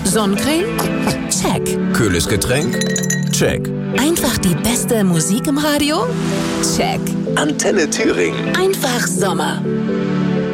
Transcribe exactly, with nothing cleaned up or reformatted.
Sonnencreme? Check. Kühles Getränk? Check. Einfach die beste Musik im Radio? Check. Antenne Thüringen. Einfach Sommer.